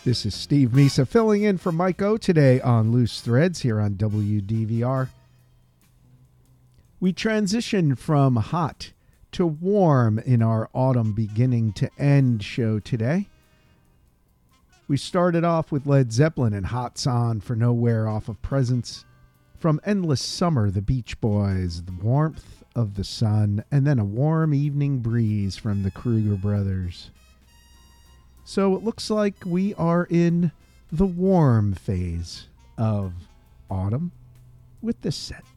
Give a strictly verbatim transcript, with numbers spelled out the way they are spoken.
This is Steve Misa filling in for Mike O today on Loose Threads here on W D V R. We transition from hot to warm in our autumn beginning to end show today. We started off with Led Zeppelin and Hot On for Nowhere off of Presence. From Endless Summer, the Beach Boys, The Warmth of the Sun, and then a warm evening breeze from the Kruger Brothers. So it looks like we are in the warm phase of autumn with this set.